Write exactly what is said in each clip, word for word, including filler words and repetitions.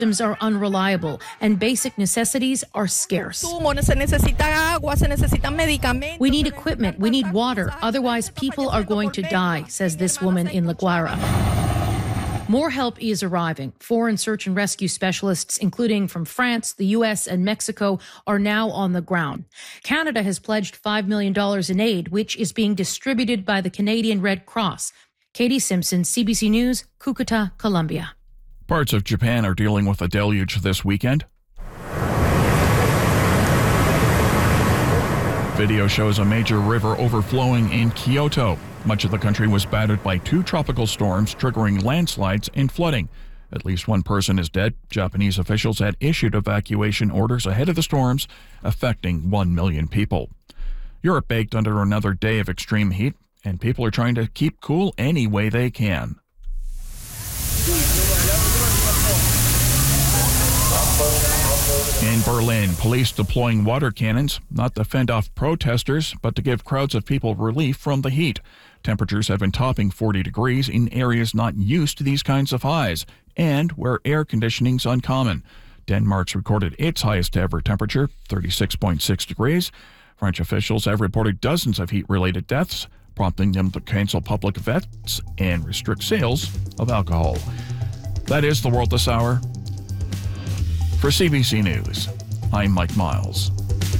systems are unreliable and basic necessities are scarce. We need equipment, we need water, otherwise people are going to die, says this woman in La Guaira. More help is arriving. Foreign search and rescue specialists, including from France, the U S, and Mexico, are now on the ground. Canada has pledged five million dollars in aid, which is being distributed by the Canadian Red Cross. Katie Simpson, C B C News, Cucuta, Colombia. Parts of Japan are dealing with a deluge this weekend. Video shows a major river overflowing in Kyoto. Much of the country was battered by two tropical storms, triggering landslides and flooding. At least one person is dead. Japanese officials had issued evacuation orders ahead of the storms, affecting one million people. Europe baked under another day of extreme heat, and people are trying to keep cool any way they can. In Berlin, police deploying water cannons, not to fend off protesters, but to give crowds of people relief from the heat. Temperatures have been topping forty degrees in areas not used to these kinds of highs, and where air conditioning's uncommon. Denmark's recorded its highest ever temperature, thirty-six point six degrees. French officials have reported dozens of heat-related deaths, prompting them to cancel public events and restrict sales of alcohol. That is the world this hour. For C B C News, I'm Mike Miles.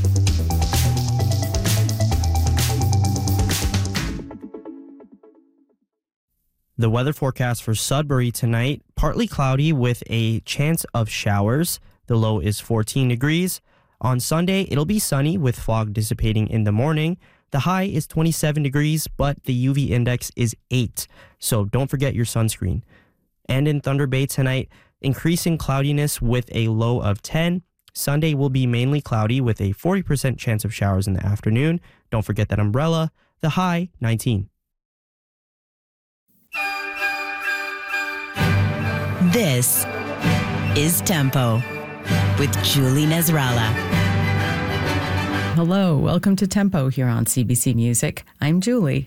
The weather forecast for Sudbury tonight, partly cloudy with a chance of showers. The low is fourteen degrees. On Sunday, it'll be sunny with fog dissipating in the morning. The high is twenty-seven degrees, but the U V index is eight, so don't forget your sunscreen. And in Thunder Bay tonight, increasing cloudiness with a low of ten. Sunday will be mainly cloudy with a forty percent chance of showers in the afternoon. Don't forget that umbrella. The high, nineteen. This is Tempo with Julie Nasrallah. Hello, welcome to Tempo here on C B C Music. I'm Julie.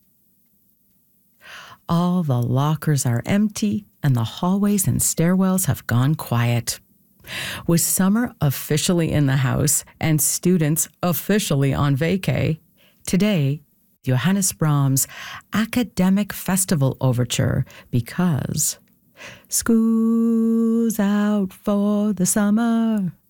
All the lockers are empty and the hallways and stairwells have gone quiet. With summer officially in the house and students officially on vacay, today, Johannes Brahms' Academic Festival Overture, because school's out for the summer.